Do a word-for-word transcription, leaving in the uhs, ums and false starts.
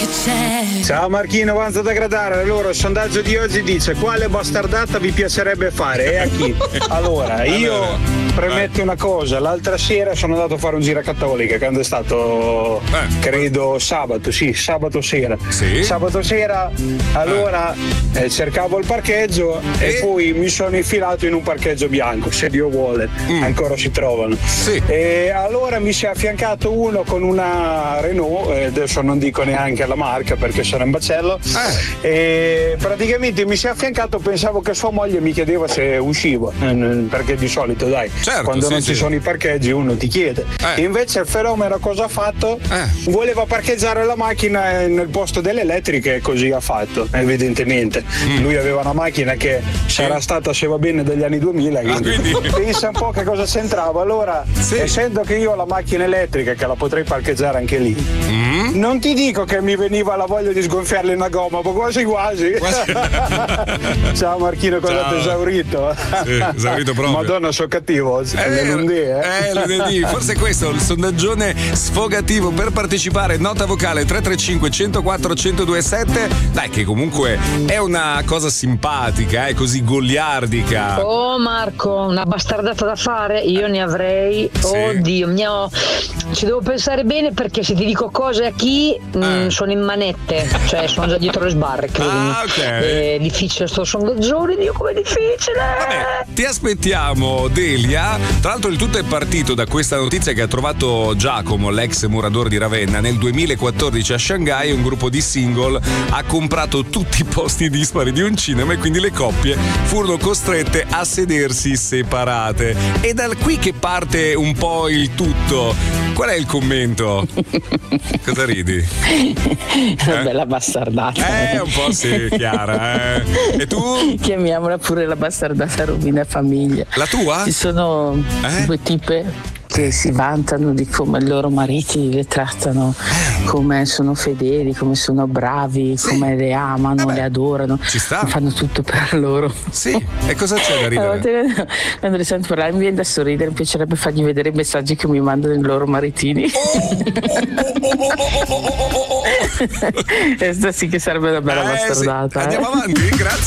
c'è. Ciao Marchino, Vanza da Gradare. Allora, il sondaggio di oggi dice: quale bastardata vi piacerebbe fare e a chi? Allora, io Allora, premetto una cosa: l'altra sera sono andato a fare un giro a Cattolica, quando è stato, Eh. credo, sabato, sì, sabato sera. Sì. Sabato sera, allora eh, cercavo il parcheggio e... E? poi mi sono infilato in un parcheggio bianco, se Dio vuole, Mm. ancora si trovano. Sì. E allora mi si è affiancato uno con una Renault, eh, adesso non dico neanche la marca perché sono in bacello, Eh. e praticamente mi si è affiancato, pensavo che sua moglie mi chiedeva se uscivo, eh, perché di solito dai, Certo, quando sì, non sì. ci sono i parcheggi uno ti chiede. Eh. Invece il fenomeno cosa ha fatto? Eh. Voleva parcheggiare la macchina nel posto delle elettriche e così ha fatto, evidentemente. Mm. Lui aveva una macchina che sarà stata, se va bene, degli anni duemila, quindi, quindi- pensa un po' che cosa c'entrava. Allora, Sì. essendo che io ho la macchina elettrica che la potrei parcheggiare anche lì, Mm? non ti dico che mi veniva la voglia di sgonfiarle una gomma, ma quasi quasi. Quasi. Ciao Marchino, cosa Ciao. ti esaurito? Sì, esaurito proprio. Madonna, sono cattivo oggi. È È vero. lunedì, eh? Eh, lunedì. Forse questo è il sondaggione sfogativo. Per partecipare, nota vocale tre tre cinque uno zero quattro uno zero due sette. Dai, che comunque è una cosa simpatica, è così goliardica. Oh Marco, una bastardata da fare? Io ne avrei. Sì. Oddio, mi ho... ci devo pensare bene perché se ti dico cose a chi mh, Eh. sono in manette, cioè sono già dietro le sbarre, credimi. Ah, ok. È difficile sto sondaggione, Dio com'è difficile! Vabbè, ti aspettiamo, Delia. Tra l'altro il tutto è partito da questa notizia che ha trovato Giacomo, l'ex muratore di Ravenna. Nel duemilaquattordici a Shanghai un gruppo di single ha comprato tutti i posti dispari di un cinema e quindi le coppie furono costrette a sedersi separate. È da qui che parte un po' il tutto. Qual è il commento? Cosa ridi? Una bella bastardata. Eh, un po' sì, Chiara. Eh. E tu? Chiamiamola pure la bastardata rovina famiglia. La tua? Ci sono Eh? due tipe che si vantano di come i loro mariti le trattano, come sono fedeli, come sono bravi, Sì. come le amano, Vabbè, le adorano, ci sta. fanno tutto per loro. Sì. E cosa c'è da A ridere? volte, quando le sento parlare mi viene da sorridere, mi piacerebbe fargli vedere i messaggi che mi mandano i loro maritini. Questa sì che sarebbe una bella Eh, sì. bastardata. eh. Andiamo avanti, grazie.